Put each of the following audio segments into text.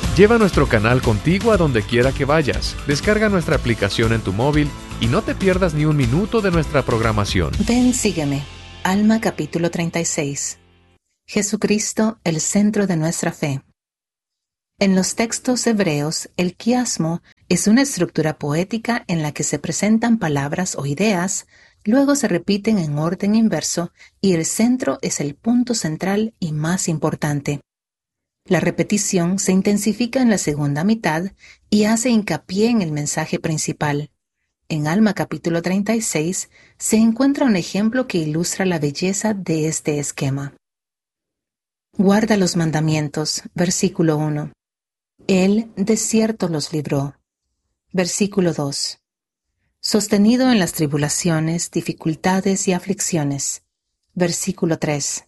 Lleva nuestro canal contigo a donde quiera que vayas. Descarga nuestra aplicación en tu móvil y no te pierdas ni un minuto de nuestra programación. Ven, sígueme. Alma capítulo 36. Jesucristo, el centro de nuestra fe. En los textos hebreos, el quiasmo es una estructura poética en la que se presentan palabras o ideas, luego se repiten en orden inverso y el centro es el punto central y más importante. La repetición se intensifica en la segunda mitad y hace hincapié en el mensaje principal. En Alma capítulo 36 se encuentra un ejemplo que ilustra la belleza de este esquema. Guarda los mandamientos, versículo 1. Él de cierto los libró. Versículo 2. Sostenido en las tribulaciones, dificultades y aflicciones. Versículo 3.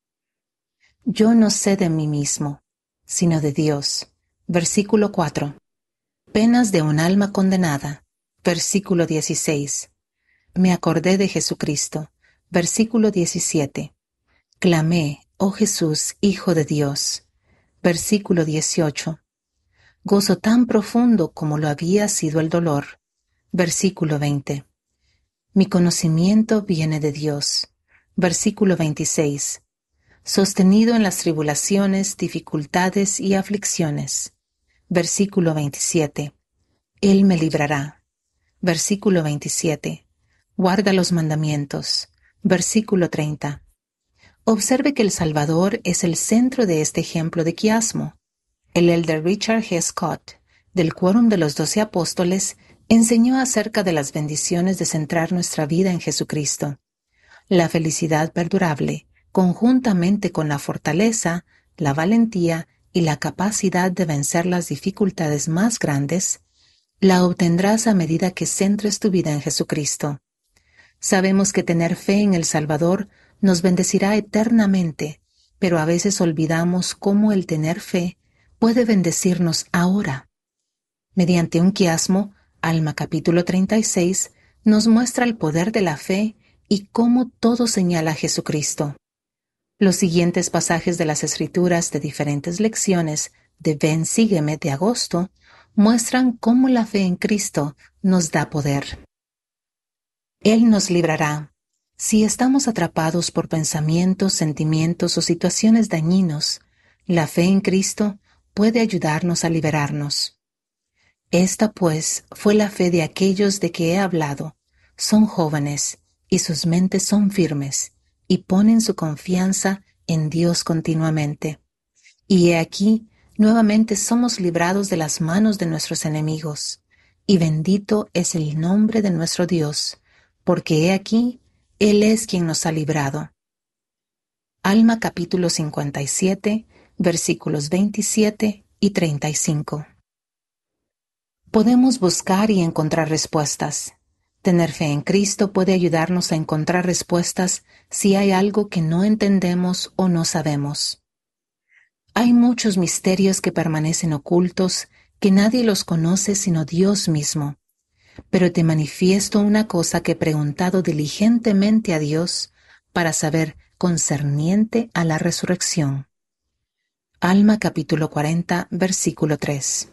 Yo no sé de mí mismo, sino de Dios. Versículo 4. Penas de un alma condenada. Versículo 16. Me acordé de Jesucristo. Versículo 17. Clamé, oh Jesús, Hijo de Dios. Versículo 18. Gozo tan profundo como lo había sido el dolor. Versículo 20. Mi conocimiento viene de Dios. Versículo 26. Sostenido en las tribulaciones, dificultades y aflicciones. Versículo 27. Él me librará. Versículo 27. Guarda los mandamientos. Versículo 30. Observe que el Salvador es el centro de este ejemplo de quiasmo. El elder Richard G. Scott, del Quórum de los 12 Apóstoles, enseñó acerca de las bendiciones de centrar nuestra vida en Jesucristo. La felicidad perdurable, conjuntamente con la fortaleza, la valentía y la capacidad de vencer las dificultades más grandes, la obtendrás a medida que centres tu vida en Jesucristo. Sabemos que tener fe en el Salvador nos bendecirá eternamente, pero a veces olvidamos cómo el tener fe puede bendecirnos ahora. Mediante un quiasmo, Alma capítulo 36 nos muestra el poder de la fe y cómo todo señala a Jesucristo. Los siguientes pasajes de las Escrituras de diferentes lecciones de Ven, sígueme de agosto muestran cómo la fe en Cristo nos da poder. Él nos librará. Si estamos atrapados por pensamientos, sentimientos o situaciones dañinos, la fe en Cristo puede ayudarnos a liberarnos. Esta, pues, fue la fe de aquellos de que he hablado. Son jóvenes, y sus mentes son firmes, y ponen su confianza en Dios continuamente. Y he aquí, nuevamente somos librados de las manos de nuestros enemigos, y bendito es el nombre de nuestro Dios, porque he aquí, Él es quien nos ha librado. Alma capítulo 57, versículos 27 y 35. Podemos buscar y encontrar respuestas. Tener fe en Cristo puede ayudarnos a encontrar respuestas si hay algo que no entendemos o no sabemos. Hay muchos misterios que permanecen ocultos, que nadie los conoce sino Dios mismo. Pero te manifiesto una cosa que he preguntado diligentemente a Dios para saber concerniente a la resurrección. Alma capítulo 40, versículo 3.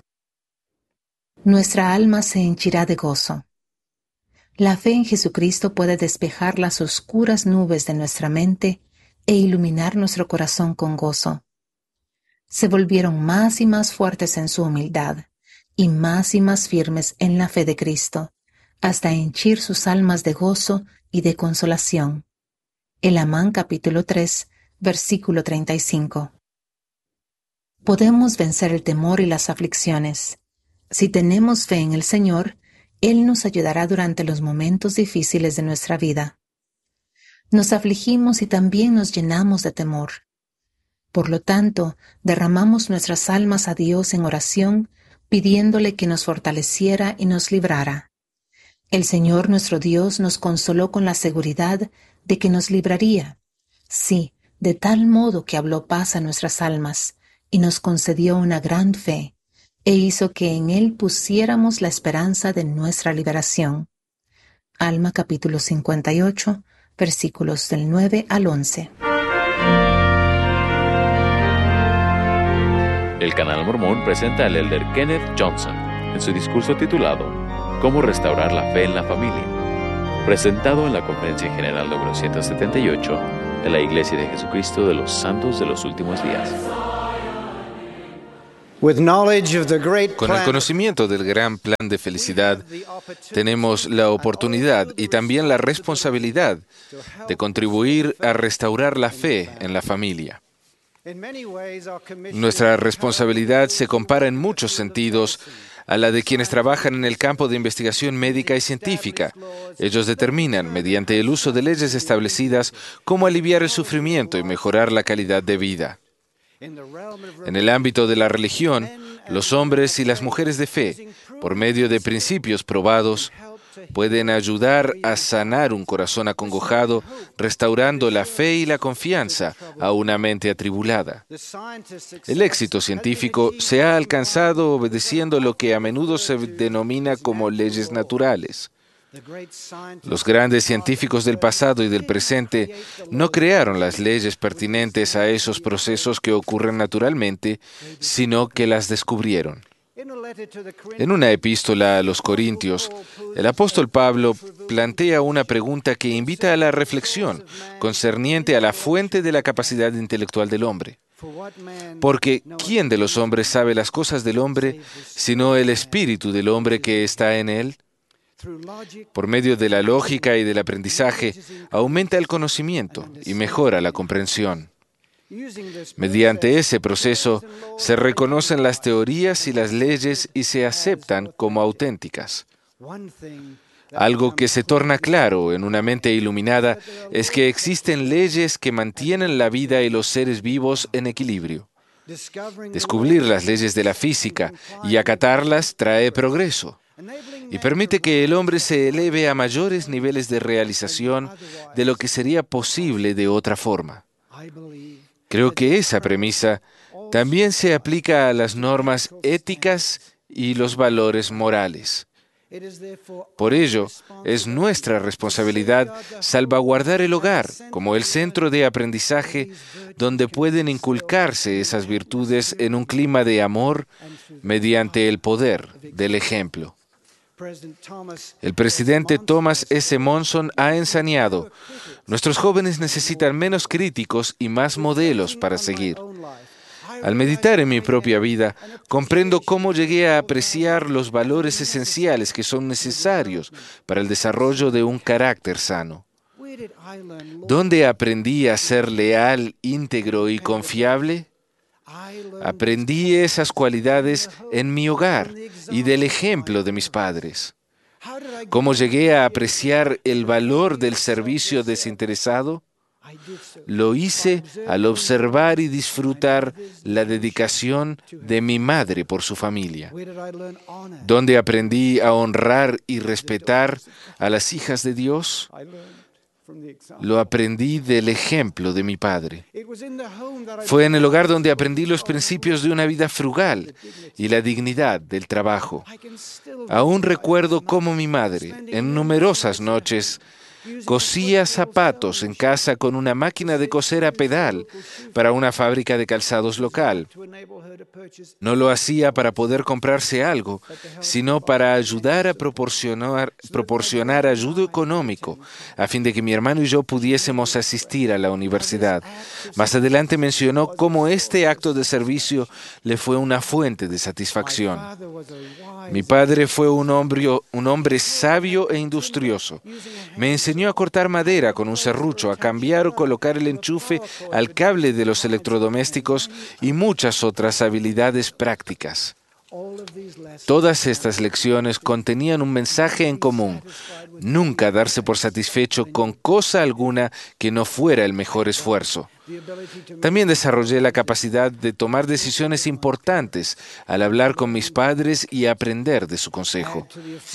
Nuestra alma se henchirá de gozo. La fe en Jesucristo puede despejar las oscuras nubes de nuestra mente e iluminar nuestro corazón con gozo. Se volvieron más y más fuertes en su humildad y más firmes en la fe de Cristo, hasta henchir sus almas de gozo y de consolación. El Amán capítulo 3, versículo 35. Podemos vencer el temor y las aflicciones. Si tenemos fe en el Señor, Él nos ayudará durante los momentos difíciles de nuestra vida. Nos afligimos y también nos llenamos de temor. Por lo tanto, derramamos nuestras almas a Dios en oración, pidiéndole que nos fortaleciera y nos librara. El Señor nuestro Dios nos consoló con la seguridad de que nos libraría. Sí, de tal modo que habló paz a nuestras almas y nos concedió una gran fe, e hizo que en Él pusiéramos la esperanza de nuestra liberación. Alma capítulo 58, versículos del 9 al 11. El Canal Mormón presenta al elder Kenneth Johnson en su discurso titulado ¿Cómo restaurar la fe en la familia?, presentado en la Conferencia General número 178 de la Iglesia de Jesucristo de los Santos de los Últimos Días. Con el conocimiento del gran plan de felicidad, tenemos la oportunidad y también la responsabilidad de contribuir a restaurar la fe en la familia. Nuestra responsabilidad se compara en muchos sentidos a la de quienes trabajan en el campo de investigación médica y científica. Ellos determinan, mediante el uso de leyes establecidas, cómo aliviar el sufrimiento y mejorar la calidad de vida. En el ámbito de la religión, los hombres y las mujeres de fe, por medio de principios probados, pueden ayudar a sanar un corazón acongojado, restaurando la fe y la confianza a una mente atribulada. El éxito científico se ha alcanzado obedeciendo lo que a menudo se denomina como leyes naturales. Los grandes científicos del pasado y del presente no crearon las leyes pertinentes a esos procesos que ocurren naturalmente, sino que las descubrieron. En una epístola a los Corintios, el apóstol Pablo plantea una pregunta que invita a la reflexión concerniente a la fuente de la capacidad intelectual del hombre. Porque ¿quién de los hombres sabe las cosas del hombre, sino el espíritu del hombre que está en él? Por medio de la lógica y del aprendizaje, aumenta el conocimiento y mejora la comprensión. Mediante ese proceso, se reconocen las teorías y las leyes y se aceptan como auténticas. Algo que se torna claro en una mente iluminada es que existen leyes que mantienen la vida y los seres vivos en equilibrio. Descubrir las leyes de la física y acatarlas trae progreso y permite que el hombre se eleve a mayores niveles de realización de lo que sería posible de otra forma. Creo que esa premisa también se aplica a las normas éticas y los valores morales. Por ello, es nuestra responsabilidad salvaguardar el hogar como el centro de aprendizaje donde pueden inculcarse esas virtudes en un clima de amor mediante el poder del ejemplo. El presidente Thomas S. Monson ha enseñado: nuestros jóvenes necesitan menos críticos y más modelos para seguir. Al meditar en mi propia vida, comprendo cómo llegué a apreciar los valores esenciales que son necesarios para el desarrollo de un carácter sano. ¿Dónde aprendí a ser leal, íntegro y confiable? Aprendí esas cualidades en mi hogar y del ejemplo de mis padres. ¿Cómo llegué a apreciar el valor del servicio desinteresado? Lo hice al observar y disfrutar la dedicación de mi madre por su familia. ¿Dónde aprendí a honrar y respetar a las hijas de Dios? Lo aprendí del ejemplo de mi padre. Fue en el hogar donde aprendí los principios de una vida frugal y la dignidad del trabajo. Aún recuerdo cómo mi madre, en numerosas noches, cosía zapatos en casa con una máquina de coser a pedal para una fábrica de calzados local. No lo hacía para poder comprarse algo, sino para ayudar a proporcionar ayuda económico, a fin de que mi hermano y yo pudiésemos asistir a la universidad. Más adelante mencionó cómo este acto de servicio le fue una fuente de satisfacción. Mi padre fue un hombre sabio e industrioso. Me enseñó a cortar madera con un serrucho, a cambiar o colocar el enchufe al cable de los electrodomésticos y muchas otras habilidades prácticas. Todas estas lecciones contenían un mensaje en común: nunca darse por satisfecho con cosa alguna que no fuera el mejor esfuerzo. También desarrollé la capacidad de tomar decisiones importantes al hablar con mis padres y aprender de su consejo.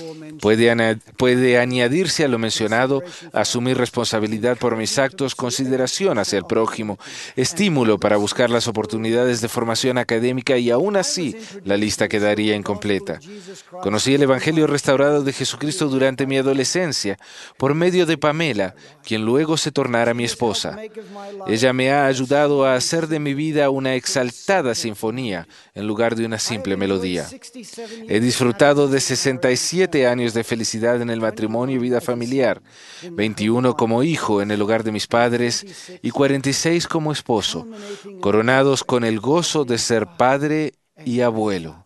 Puede añadirse a lo mencionado asumir responsabilidad por mis actos, consideración hacia el prójimo, estímulo para buscar las oportunidades de formación académica y aún así la lista quedaría incompleta. Conocí el Evangelio restaurado de Jesucristo durante mi adolescencia por medio de Pamela, quien luego se tornara mi esposa. Ella me ha ayudado a hacer de mi vida una exaltada sinfonía en lugar de una simple melodía. He disfrutado de 67 años de felicidad en el matrimonio y vida familiar, 21 como hijo en el hogar de mis padres y 46 como esposo, coronados con el gozo de ser padre y abuelo.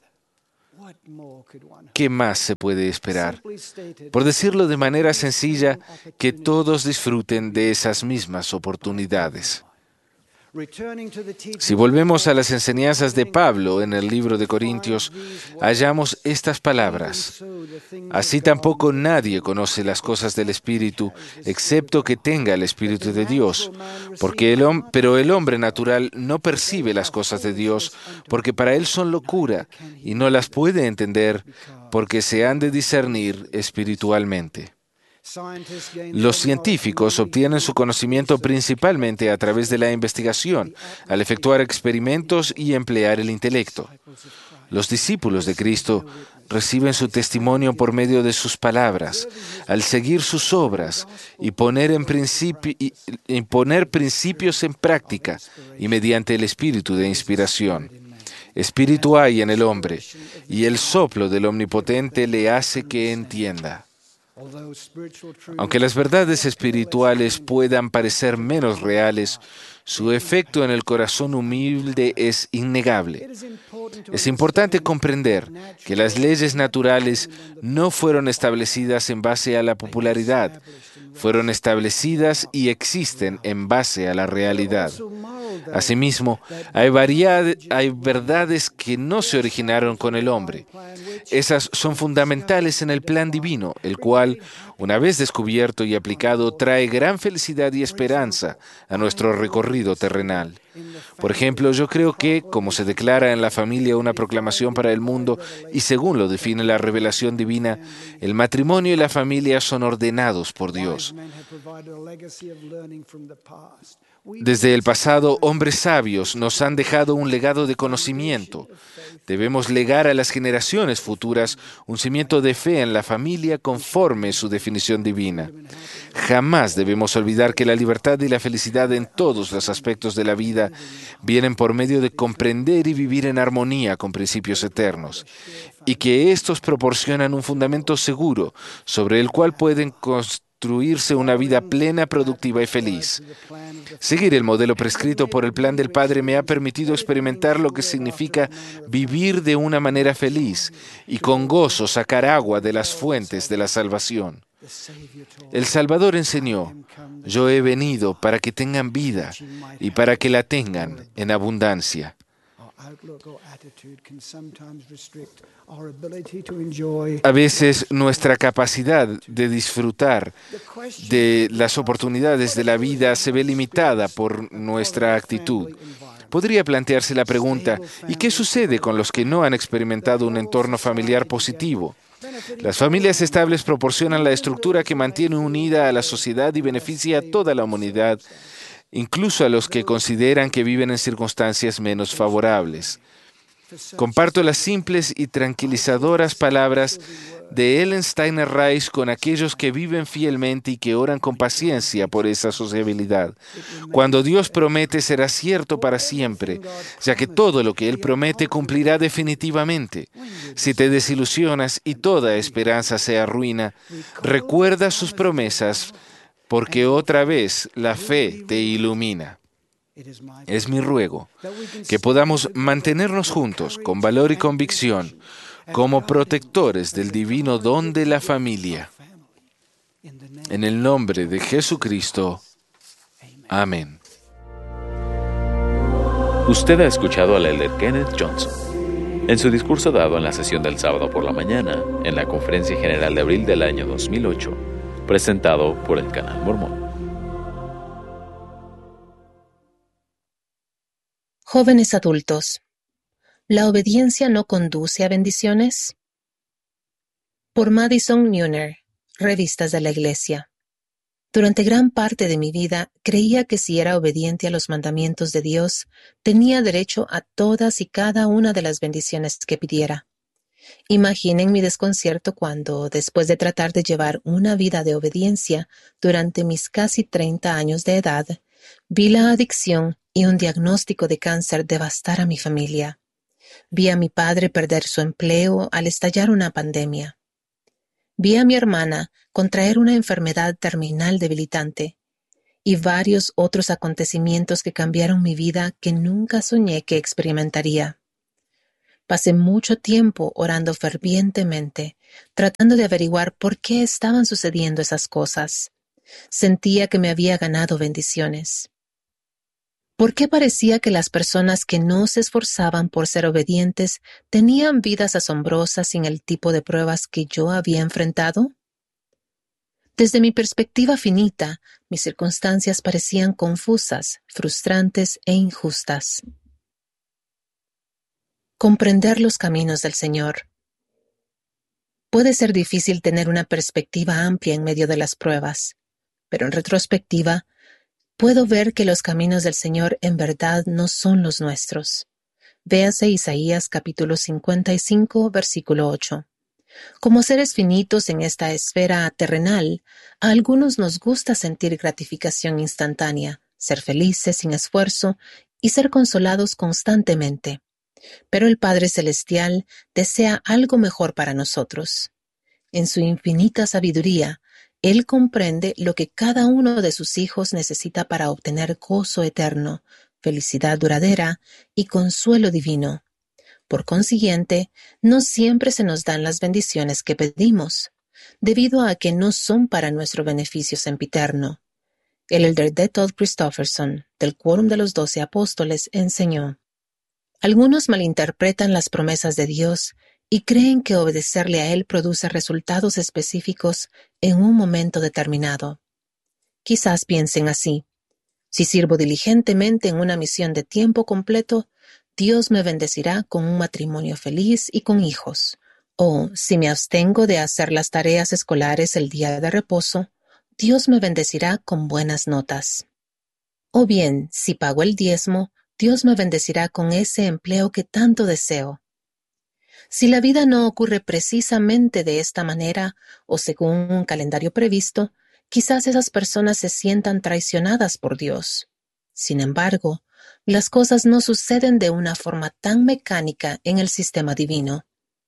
¿Qué más se puede esperar? Por decirlo de manera sencilla, que todos disfruten de esas mismas oportunidades. Si volvemos a las enseñanzas de Pablo en el libro de Corintios, hallamos estas palabras. Así tampoco nadie conoce las cosas del Espíritu, excepto que tenga el Espíritu de Dios. Pero el hombre natural no percibe las cosas de Dios, porque para él son locura, y no las puede entender, porque se han de discernir espiritualmente. Los científicos obtienen su conocimiento principalmente a través de la investigación, al efectuar experimentos y emplear el intelecto. Los discípulos de Cristo reciben su testimonio por medio de sus palabras, al seguir sus obras y poner principios en práctica y mediante el espíritu de inspiración. Espíritu hay en el hombre, y el soplo del Omnipotente le hace que entienda. Aunque las verdades espirituales puedan parecer menos reales, su efecto en el corazón humilde es innegable. Es importante comprender que las leyes naturales no fueron establecidas en base a la popularidad, fueron establecidas y existen en base a la realidad. Asimismo, hay verdades que no se originaron con el hombre. Esas son fundamentales en el plan divino, el cual, una vez descubierto y aplicado, trae gran felicidad y esperanza a nuestro recorrido terrenal. Por ejemplo, yo creo que, como se declara en la familia una proclamación para el mundo y según lo define la revelación divina, el matrimonio y la familia son ordenados por Dios. Desde el pasado, hombres sabios nos han dejado un legado de conocimiento. Debemos legar a las generaciones futuras un cimiento de fe en la familia conforme su definición divina. Jamás debemos olvidar que la libertad y la felicidad en todos los aspectos de la vida vienen por medio de comprender y vivir en armonía con principios eternos, y que estos proporcionan un fundamento seguro sobre el cual pueden construirse una vida plena, productiva y feliz. Seguir el modelo prescrito por el plan del Padre me ha permitido experimentar lo que significa vivir de una manera feliz y con gozo sacar agua de las fuentes de la salvación. El Salvador enseñó: yo he venido para que tengan vida y para que la tengan en abundancia. A veces nuestra capacidad de disfrutar de las oportunidades de la vida se ve limitada por nuestra actitud. Podría plantearse la pregunta: ¿y qué sucede con los que no han experimentado un entorno familiar positivo? Las familias estables proporcionan la estructura que mantiene unida a la sociedad y beneficia a toda la humanidad, incluso a los que consideran que viven en circunstancias menos favorables. Comparto las simples y tranquilizadoras palabras de Ellen Steiner Rice con aquellos que viven fielmente y que oran con paciencia por esa sociabilidad. Cuando Dios promete, será cierto para siempre, ya que todo lo que Él promete cumplirá definitivamente. Si te desilusionas y toda esperanza se arruina, recuerda sus promesas, porque otra vez la fe te ilumina. Es mi ruego que podamos mantenernos juntos con valor y convicción como protectores del divino don de la familia. En el nombre de Jesucristo. Amén. Usted ha escuchado al elder Kenneth Johnson en su discurso dado en la sesión del sábado por la mañana en la Conferencia General de abril del año 2008, presentado por el Canal Mormón. Jóvenes adultos, ¿la obediencia no conduce a bendiciones? Por Madison Neuner, Revistas de la Iglesia. Durante gran parte de mi vida creía que si era obediente a los mandamientos de Dios, tenía derecho a todas y cada una de las bendiciones que pidiera. Imaginen mi desconcierto cuando, después de tratar de llevar una vida de obediencia durante mis casi 30 años de edad, Vi la adicción y un diagnóstico de cáncer devastar a mi familia. Vi a mi padre perder su empleo al estallar una pandemia. Vi a mi hermana contraer una enfermedad terminal debilitante y varios otros acontecimientos que cambiaron mi vida que nunca soñé que experimentaría. Pasé mucho tiempo orando fervientemente, tratando de averiguar por qué estaban sucediendo esas cosas. Sentía que me había ganado bendiciones. ¿Por qué parecía que las personas que no se esforzaban por ser obedientes tenían vidas asombrosas sin el tipo de pruebas que yo había enfrentado? Desde mi perspectiva finita, mis circunstancias parecían confusas, frustrantes e injustas. Comprender los caminos del Señor. Puede ser difícil tener una perspectiva amplia en medio de las pruebas, pero en retrospectiva, puedo ver que los caminos del Señor en verdad no son los nuestros. Véase Isaías capítulo 55, versículo 8. Como seres finitos en esta esfera terrenal, a algunos nos gusta sentir gratificación instantánea, ser felices sin esfuerzo y ser consolados constantemente. Pero el Padre Celestial desea algo mejor para nosotros. En su infinita sabiduría, Él comprende lo que cada uno de sus hijos necesita para obtener gozo eterno, felicidad duradera y consuelo divino. Por consiguiente, no siempre se nos dan las bendiciones que pedimos, debido a que no son para nuestro beneficio sempiterno. El elder D. Todd Christofferson, del Quórum de los 12 Apóstoles, enseñó: algunos malinterpretan las promesas de Dios y creen que obedecerle a Él produce resultados específicos en un momento determinado. Quizás piensen así: si sirvo diligentemente en una misión de tiempo completo, Dios me bendecirá con un matrimonio feliz y con hijos. O, si me abstengo de hacer las tareas escolares el día de reposo, Dios me bendecirá con buenas notas. O bien, si pago el diezmo, Dios me bendecirá con ese empleo que tanto deseo. Si la vida no ocurre precisamente de esta manera o según un calendario previsto, quizás esas personas se sientan traicionadas por Dios. Sin embargo, las cosas no suceden de una forma tan mecánica en el sistema divino.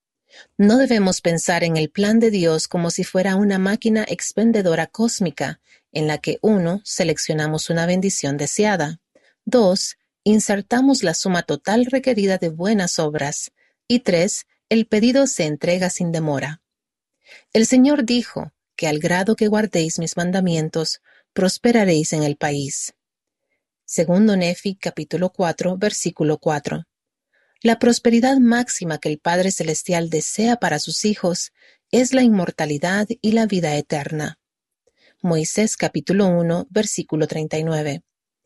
No debemos pensar en el plan de Dios como si fuera una máquina expendedora cósmica, en la que 1. Seleccionamos una bendición deseada, 2. Insertamos la suma total requerida de buenas obras, y 3. El pedido se entrega sin demora. El Señor dijo que al grado que guardéis mis mandamientos, prosperaréis en el país. Segundo Nefi, capítulo 4, versículo 4. La prosperidad máxima que el Padre Celestial desea para sus hijos es la inmortalidad y la vida eterna. Moisés, capítulo 1, versículo 39.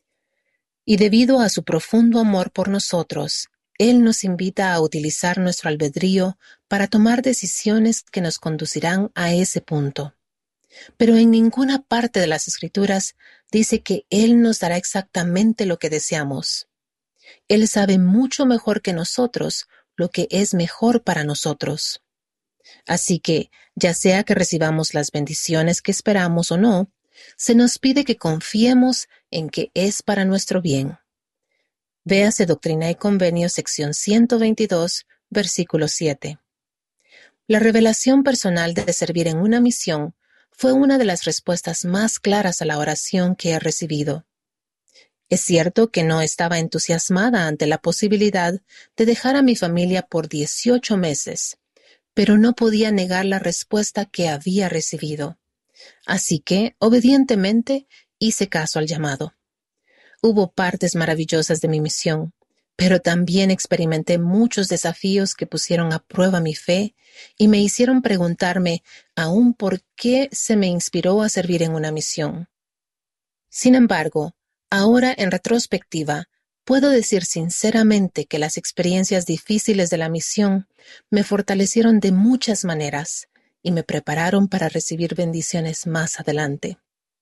Y debido a su profundo amor por nosotros, Él nos invita a utilizar nuestro albedrío para tomar decisiones que nos conducirán a ese punto. Pero en ninguna parte de las Escrituras dice que Él nos dará exactamente lo que deseamos. Él sabe mucho mejor que nosotros lo que es mejor para nosotros. Así que, ya sea que recibamos las bendiciones que esperamos o no, se nos pide que confiemos en que es para nuestro bien. Véase Doctrina y Convenios, sección 122, versículo 7. La revelación personal de servir en una misión fue una de las respuestas más claras a la oración que he recibido. Es cierto que no estaba entusiasmada ante la posibilidad de dejar a mi familia por 18 meses, pero no podía negar la respuesta que había recibido. Así que, obedientemente, hice caso al llamado. Hubo partes maravillosas de mi misión, pero también experimenté muchos desafíos que pusieron a prueba mi fe y me hicieron preguntarme aún por qué se me inspiró a servir en una misión. Sin embargo, ahora en retrospectiva, puedo decir sinceramente que las experiencias difíciles de la misión me fortalecieron de muchas maneras y me prepararon para recibir bendiciones más adelante.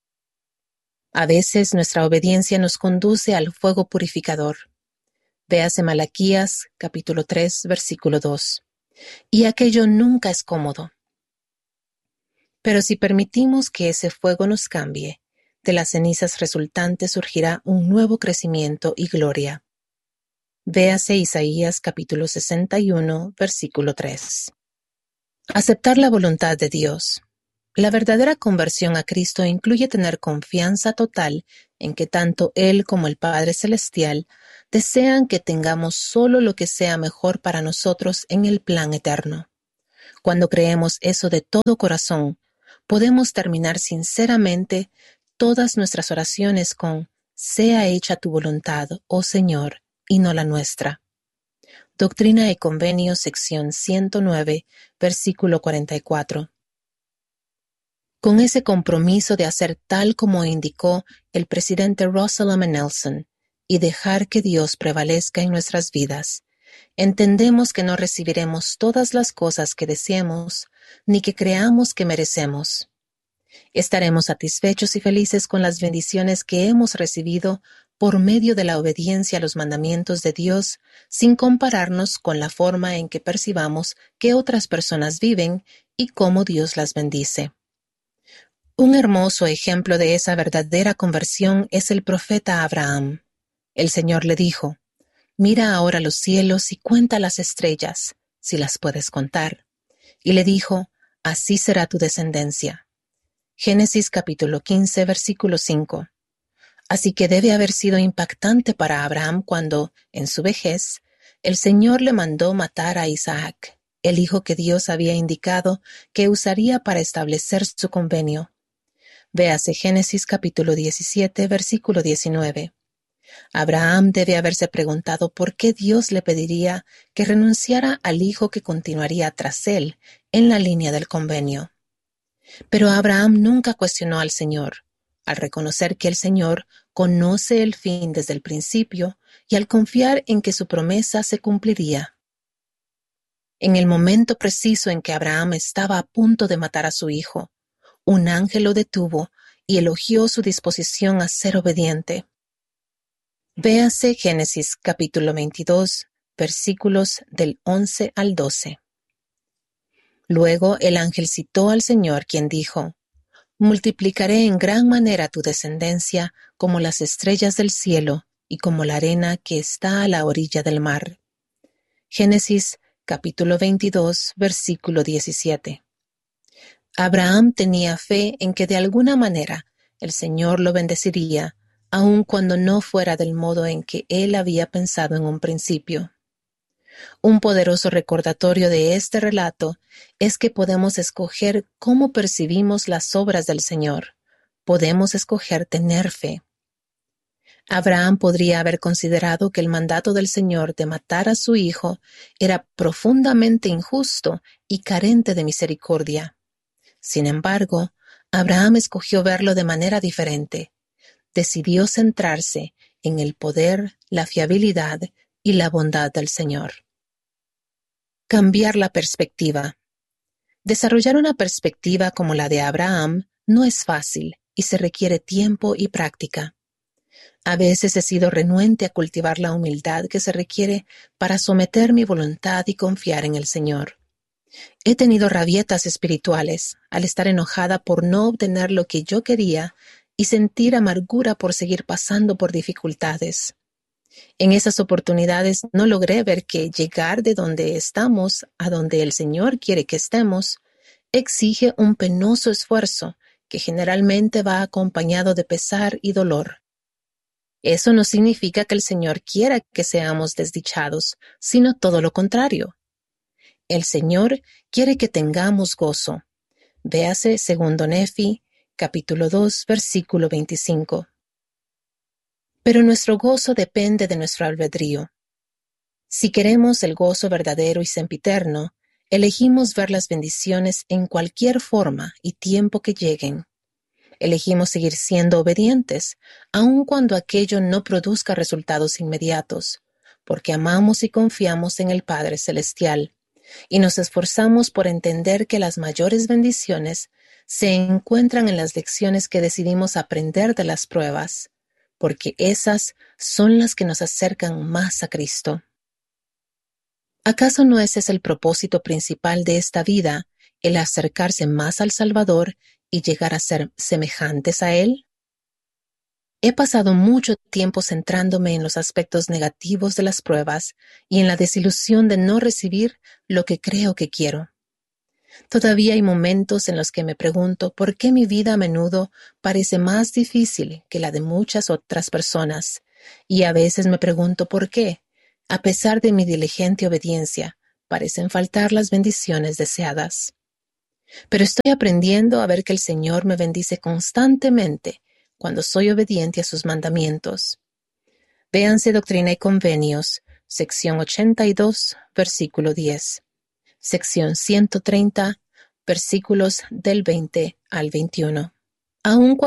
A veces nuestra obediencia nos conduce al fuego purificador. Véase Malaquías, capítulo 3, versículo 2. Y aquello nunca es cómodo. Pero si permitimos que ese fuego nos cambie, De las cenizas resultantes surgirá un nuevo crecimiento y gloria. Véase Isaías capítulo 61, versículo 3. Aceptar la voluntad de Dios. La verdadera conversión a Cristo incluye tener confianza total en que tanto Él como el Padre Celestial desean que tengamos solo lo que sea mejor para nosotros en el plan eterno. Cuando creemos eso de todo corazón, podemos terminar sinceramente todas nuestras oraciones con «Sea hecha tu voluntad, oh Señor, y no la nuestra». Doctrina y Convenios, sección 109, versículo 44. Con ese compromiso de hacer tal como indicó el presidente Russell M. Nelson y dejar que Dios prevalezca en nuestras vidas, entendemos que no recibiremos todas las cosas que deseemos ni que creamos que merecemos. Estaremos satisfechos y felices con las bendiciones que hemos recibido por medio de la obediencia a los mandamientos de Dios, sin compararnos con la forma en que percibamos que otras personas viven y cómo Dios las bendice. Un hermoso ejemplo de esa verdadera conversión es el profeta Abraham. El Señor le dijo: «Mira ahora los cielos y cuenta las estrellas, si las puedes contar». Y le dijo: «Así será tu descendencia». Génesis capítulo 15, versículo 5. Así que debe haber sido impactante para Abraham cuando, en su vejez, el Señor le mandó matar a Isaac, el hijo que Dios había indicado que usaría para establecer su convenio. Véase Génesis capítulo 17, versículo 19. Abraham debe haberse preguntado por qué Dios le pediría que renunciara al hijo que continuaría tras él en la línea del convenio. Pero Abraham nunca cuestionó al Señor, al reconocer que el Señor conoce el fin desde el principio y al confiar en que su promesa se cumpliría. En el momento preciso en que Abraham estaba a punto de matar a su hijo, un ángel lo detuvo y elogió su disposición a ser obediente. Véase Génesis capítulo 22, versículos del 11 al 12. Luego el ángel citó al Señor, quien dijo: «Multiplicaré en gran manera tu descendencia como las estrellas del cielo y como la arena que está a la orilla del mar». Génesis capítulo 22, versículo 17. Abraham tenía fe en que de alguna manera el Señor lo bendeciría, aun cuando no fuera del modo en que él había pensado en un principio. Un poderoso recordatorio de este relato es que podemos escoger cómo percibimos las obras del Señor. Podemos escoger tener fe. Abraham podría haber considerado que el mandato del Señor de matar a su hijo era profundamente injusto y carente de misericordia. Sin embargo, Abraham escogió verlo de manera diferente. Decidió centrarse en el poder, la fiabilidad y la bondad del Señor. Cambiar la perspectiva. Desarrollar una perspectiva como la de Abraham no es fácil y se requiere tiempo y práctica. A veces he sido renuente a cultivar la humildad que se requiere para someter mi voluntad y confiar en el Señor. He tenido rabietas espirituales al estar enojada por no obtener lo que yo quería y sentir amargura por seguir pasando por dificultades. En esas oportunidades no logré ver que llegar de donde estamos a donde el Señor quiere que estemos exige un penoso esfuerzo que generalmente va acompañado de pesar y dolor. Eso no significa que el Señor quiera que seamos desdichados, sino todo lo contrario. El Señor quiere que tengamos gozo. Véase 2 Nefi, capítulo 2, versículo 25. Pero nuestro gozo depende de nuestro albedrío. Si queremos el gozo verdadero y sempiterno, elegimos ver las bendiciones en cualquier forma y tiempo que lleguen. Elegimos seguir siendo obedientes, aun cuando aquello no produzca resultados inmediatos, porque amamos y confiamos en el Padre Celestial, y nos esforzamos por entender que las mayores bendiciones se encuentran en las lecciones que decidimos aprender de las pruebas, porque esas son las que nos acercan más a Cristo. ¿Acaso no ese es el propósito principal de esta vida, el acercarse más al Salvador y llegar a ser semejantes a Él? He pasado mucho tiempo centrándome en los aspectos negativos de las pruebas y en la desilusión de no recibir lo que creo que quiero. Todavía hay momentos en los que me pregunto por qué mi vida a menudo parece más difícil que la de muchas otras personas, y a veces me pregunto por qué, a pesar de mi diligente obediencia, parecen faltar las bendiciones deseadas. Pero estoy aprendiendo a ver que el Señor me bendice constantemente cuando soy obediente a sus mandamientos. Véanse Doctrina y Convenios, sección 82, versículo 10. Sección 130, versículos del 20 al 21. Aun